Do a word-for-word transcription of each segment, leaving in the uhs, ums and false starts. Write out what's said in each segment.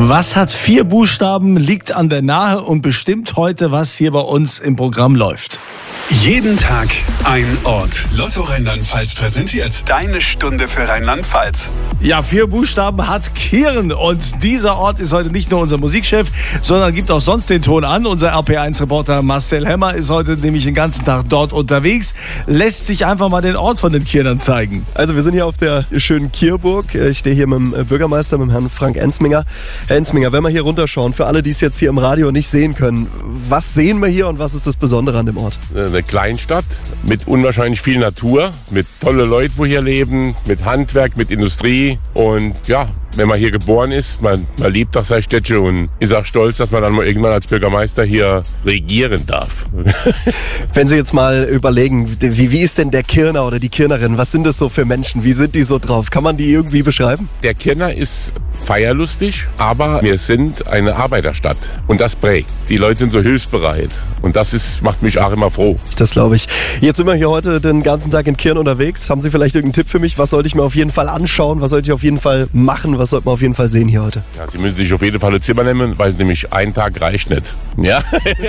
Was hat vier Buchstaben, liegt an der Nahe und bestimmt heute, was hier bei uns im Programm läuft? Jeden Tag ein Ort. Lotto Rheinland-Pfalz präsentiert deine Stunde für Rheinland-Pfalz. Ja, vier Buchstaben hat Kirn und dieser Ort ist heute nicht nur unser Musikchef, sondern gibt auch sonst den Ton an. Unser R P eins Reporter Marcel Hemmer ist heute nämlich den ganzen Tag dort unterwegs, lässt sich einfach mal den Ort von den Kirnern zeigen. Also wir sind hier auf der schönen Kirburg. Ich stehe hier mit dem Bürgermeister, mit dem Herrn Frank Ensminger. Herr Ensminger, wenn wir hier runterschauen, für alle, die es jetzt hier im Radio nicht sehen können, was sehen wir hier und was ist das Besondere an dem Ort? Eine Kleinstadt mit unwahrscheinlich viel Natur, mit tolle Leute, wo hier leben, mit Handwerk, mit Industrie und ja, wenn man hier geboren ist, man, man liebt doch sein Städtchen und ist auch stolz, dass man dann mal irgendwann als Bürgermeister hier regieren darf. Wenn Sie jetzt mal überlegen, wie, wie ist denn der Kirner oder die Kirnerin? Was sind das so für Menschen? Wie sind die so drauf? Kann man die irgendwie beschreiben? Der Kirner ist feierlustig, aber wir sind eine Arbeiterstadt und das prägt. Die Leute sind so hilfsbereit und das ist, macht mich auch immer froh. Das glaube ich. Jetzt sind wir hier heute den ganzen Tag in Kirn unterwegs. Haben Sie vielleicht irgendeinen Tipp für mich? Was sollte ich mir auf jeden Fall anschauen? Was sollte ich auf jeden Fall machen? Was sollte man auf jeden Fall sehen hier heute? Ja, Sie müssen sich auf jeden Fall ein Zimmer nehmen, weil nämlich ein Tag reicht nicht. Ja,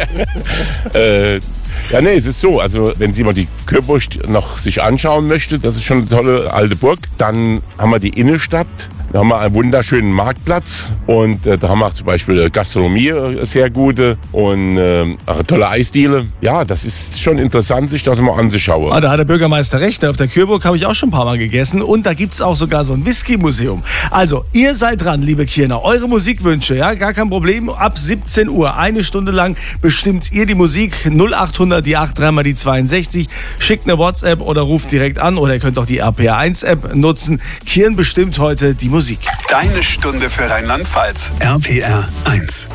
äh, ja, nee, es ist so. Also wenn Sie mal die Kirburg noch sich anschauen möchte, das ist schon eine tolle alte Burg. Dann haben wir die Innenstadt. Da haben wir einen wunderschönen Marktplatz und äh, da haben wir auch zum Beispiel Gastronomie, äh, sehr gute und äh, eine tolle Eisdiele. Ja, das ist schon interessant, sich das mal anzuschauen. Ah, da hat der Bürgermeister recht. Auf der Kirburg habe ich auch schon ein paar Mal gegessen und da gibt es auch sogar so ein Whisky-Museum. Also, ihr seid dran, liebe Kirner. Eure Musikwünsche, ja, gar kein Problem. Ab siebzehn Uhr, eine Stunde lang bestimmt ihr die Musik. null achthundert, die acht, dreimal die zweiundsechzig. Schickt eine WhatsApp oder ruft direkt an oder ihr könnt auch die R P eins App nutzen. Kirn bestimmt heute die Musik. Deine Stunde für Rheinland-Pfalz. R P R eins.